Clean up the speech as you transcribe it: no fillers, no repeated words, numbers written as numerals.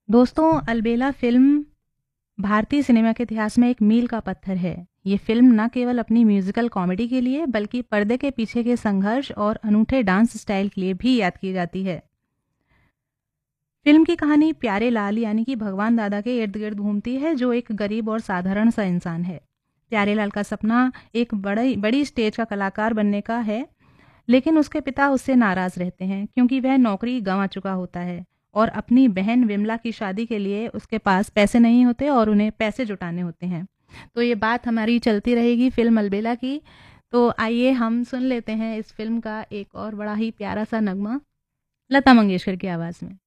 दोस्तों, अलबेला फ़िल्म भारतीय सिनेमा के इतिहास में एक मील का पत्थर है। ये फ़िल्म न केवल अपनी म्यूज़िकल कॉमेडी के लिए, बल्कि पर्दे के पीछे के संघर्ष और अनूठे डांस स्टाइल के लिए भी याद की जाती है। फ़िल्म की कहानी प्यारे लाल यानी कि भगवान दादा के इर्द-गिर्द घूमती है, जो एक गरीब और साधारण सा इंसान है। प्यारे लाल का सपना एक बड़ी स्टेज का कलाकार बनने का है, लेकिन उसके पिता उससे नाराज़ रहते हैं क्योंकि वह नौकरी गँवा चुका होता है और अपनी बहन विमला की शादी के लिए उसके पास पैसे नहीं होते और उन्हें पैसे जुटाने होते हैं। तो ये बात हमारी चलती रहेगी फ़िल्म अलबेला की। तो आइए हम सुन लेते हैं इस फ़िल्म का एक और बड़ा ही प्यारा-सा नगमा लता मंगेशकर की आवाज़ में।